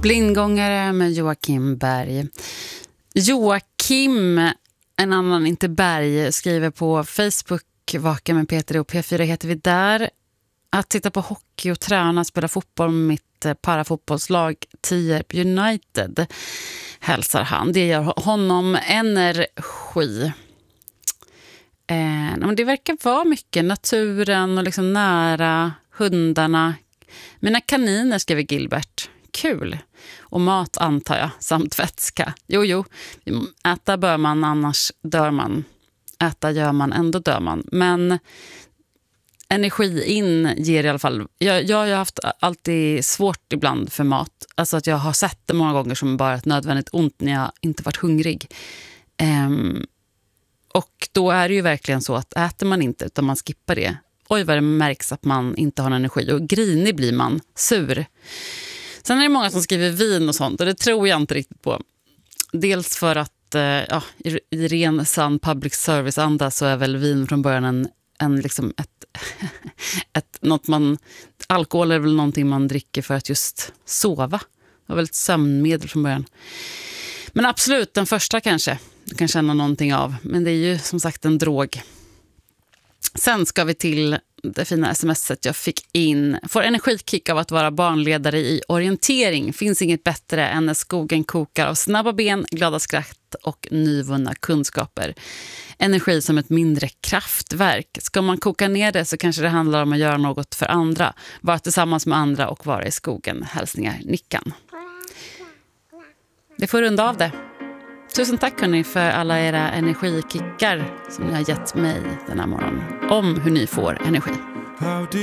Blindgångare med Joakim Berg. Joakim, en annan inte Berg, skriver på Facebook, Vaka med Peter och P4 heter vi där. Att titta på hockey och träna, spela fotboll med mitt parafotbollslag Tierp United hälsar han. Det gör honom energi. Men det verkar vara mycket naturen och liksom nära hundarna. Mina kaniner, skriver Gilbert. Kul. Och mat antar jag, samt vätska. Jo, äta bör man, annars dör man. Äta gör man, ändå dör man. Men energi in ger i alla fall. Jag har haft alltid svårt ibland för mat. Alltså att jag har sett det många gånger som bara ett nödvändigt ont när jag inte varit hungrig. Och då är det ju verkligen så att äter man inte utan man skippar det. Oj vad det märks att man inte har energi. Och grinig blir man, sur. Sen är det många som skriver vin och sånt. Och det tror jag inte riktigt på. Dels för att i ren sann public service-anda så är väl vin från början liksom alkohol är väl någonting man dricker för att just sova. Det var väl ett sömnmedel från början. Men absolut, den första kanske du kan känna någonting av. Men det är ju som sagt en drog. Sen ska vi till det fina smset jag fick in. Får energikick av att vara barnledare i orientering. Finns inget bättre än när skogen kokar av snabba ben, glada skratt och nyvunna kunskaper. Energi som ett mindre kraftverk. Ska man koka ner det så kanske det handlar om att göra något för andra. Vara tillsammans med andra och vara i skogen. Hälsningar, Nickan. Det får runda av det. Tusen tack hörni för alla era energikickar som ni har gett mig den här morgonen om hur ni får energi.